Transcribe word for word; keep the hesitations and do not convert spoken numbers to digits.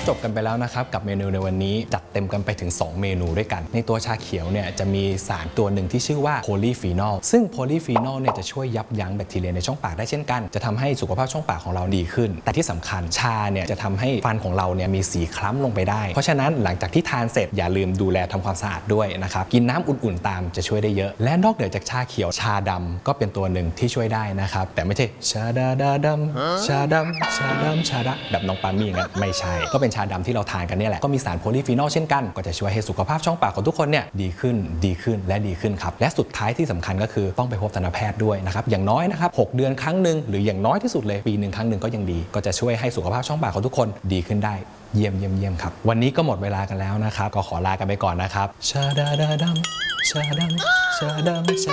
จบกันไปแล้วนะครับกับเมนูในวันนี้จัดเต็มกันไปถึงสองเมนูด้วยกันในตัวชาเขียวเนี่ยจะมีสารตัวหนึ่งที่ชื่อว่าโพลีฟีนอลซึ่งโพลีฟีนอลเนี่ยจะช่วยยับยั้งแบคทีเรียในช่องปากได้เช่นกันจะทำให้สุขภาพช่องปากของเราดีขึ้นแต่ที่สำคัญชาเนี่ยจะทำให้ฟันของเราเนี่ยมีสีคล้ำลงไปได้เพราะฉะนั้นหลังจากที่ทานเสร็จอย่าลืมดูแลทำความสะอาดด้วยนะครับกินน้ำอุ่นๆตามจะช่วยได้เยอะและนอกเหนือจากชาเขียวชาดำก็เป็นตัวหนึ่งที่ช่วยได้นะครับแต่ไม่ใช่ชาดาดาดำชาดำชาดำชาดะแบบน้องปามี่นะไม่ใช่ก็เป็นชาดำที่เราทานกันนี่แหละก็มีสารโพลีฟีนอลเช่นกันก็จะช่วยให้สุขภาพช่องปากของทุกคนเนี่ยดีขึ้นดีขึ้นและดีขึ้นครับและสุดท้ายที่สำคัญก็คือต้องไปพบทันตแพทย์ด้วยนะครับอย่างน้อยนะครับหกเดือนครั้งหนึ่งหรืออย่างน้อยที่สุดเลยปีหนึ่งครั้งหนึ่งก็ยังดีก็จะช่วยให้สุขภาพช่องปากของทุกคนดีขึ้นได้เยี่ยมเยี่ยมเยี่ยมครับวันนี้ก็หมดเวลากันแล้วนะครับก็ขอลากันไปก่อนนะครับชาดาดาดำชาดำชาดำ